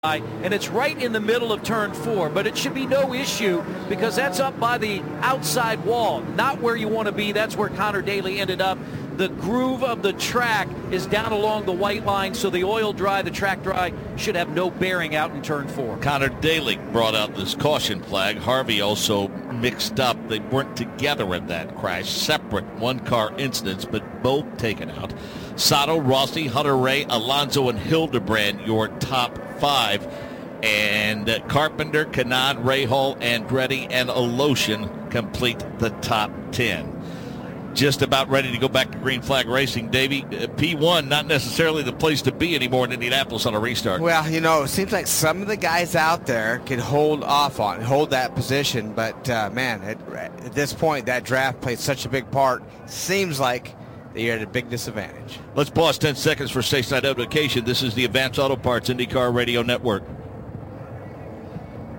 and it's right in the middle of turn 4, but it should be no issue because that's up by the outside wall, not where you want to be. That's where Connor Daly ended up. The groove of the track is down along the white line, so the oil dry, the track dry, should have no bearing out in turn 4. Connor Daly brought out this caution flag. Harvey also mixed up. They weren't together in that crash. Separate one-car incidents, but both taken out. Sato, Rossi, Hunter Ray, Alonso, and Hildebrand, your top 5. And Carpenter, Kanaan, Rahal, Andretti, and Alosian complete the top 10. Just about ready to go back to green flag racing. Davey, P1 not necessarily the place to be anymore in Indianapolis on a restart. Well, it seems like some of the guys out there can hold that position, but man, at this point, that draft plays such a big part. Seems like you're at a big disadvantage. Let's pause 10 seconds for stateside notification. This is the Advanced Auto Parts IndyCar Radio Network.